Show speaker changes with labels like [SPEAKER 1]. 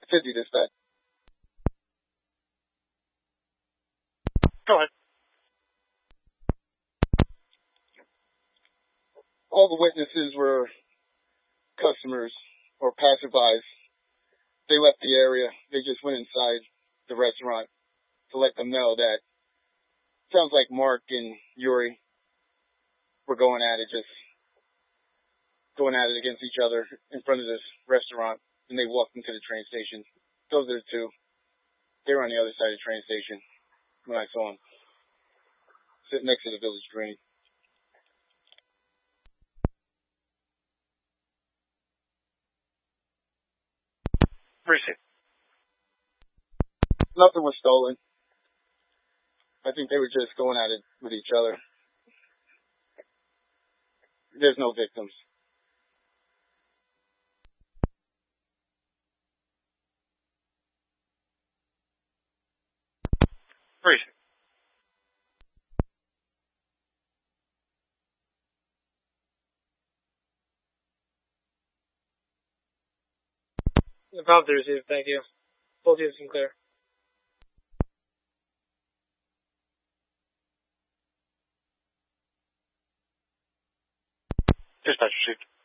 [SPEAKER 1] 50 dispatch.
[SPEAKER 2] Go ahead.
[SPEAKER 1] All the witnesses were customers or passerbys. They left the area. They just went inside the restaurant to let them know that sounds like Mark and Yuri were going at it against each other in front of this restaurant, and they walked into the train station. Those are the two. They were on the other side of the train station when I saw them, sitting next to the Village Green.
[SPEAKER 2] Precinct.
[SPEAKER 1] Nothing was stolen. I think they were just going at it with each other. There's no victims.
[SPEAKER 2] Precinct.
[SPEAKER 3] About to receive, thank you. Both units can clear.
[SPEAKER 2] Dispatch received.